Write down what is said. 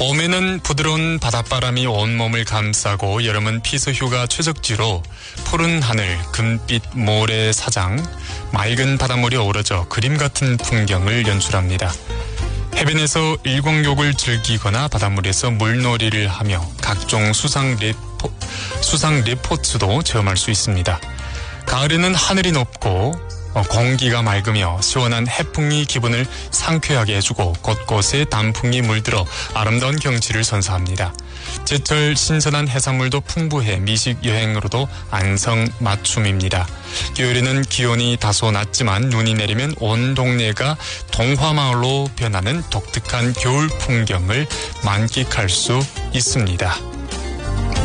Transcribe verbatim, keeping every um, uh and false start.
봄에는 부드러운 바닷바람이 온몸을 감싸고 여름은 피서휴가 최적지로 푸른 하늘, 금빛 모래 사장, 맑은 바닷물이 어우러져 그림 같은 풍경을 연출합니다. 해변에서 일광욕을 즐기거나 바닷물에서 물놀이를 하며 각종 수상 레포, 수상 레포츠도 체험할 수 있습니다. 가을에는 하늘이 높고 공기가 맑으며 시원한 해풍이 기분을 상쾌하게 해주고 곳곳에 단풍이 물들어 아름다운 경치를 선사합니다. 제철 신선한 해산물도 풍부해 미식 여행으로도 안성맞춤입니다. 겨울에는 기온이 다소 낮지만 눈이 내리면 온 동네가 동화마을로 변하는 독특한 겨울 풍경을 만끽할 수 있습니다.